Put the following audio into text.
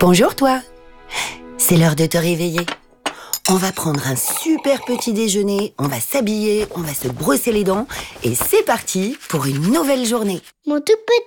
Bonjour toi. C'est l'heure de te réveiller. On va prendre un super petit déjeuner, on va s'habiller, on va se brosser les dents et c'est parti pour une nouvelle journée. Mon tout